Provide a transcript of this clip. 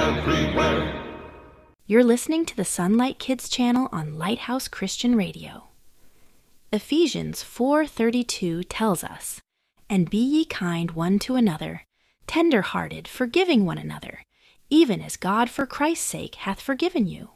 everywhere. You're listening to the Sunlight Kids channel on Lighthouse Christian Radio. Ephesians 4:32 tells us, "And be ye kind one to another, tender-hearted, forgiving one another, even as God for Christ's sake hath forgiven you."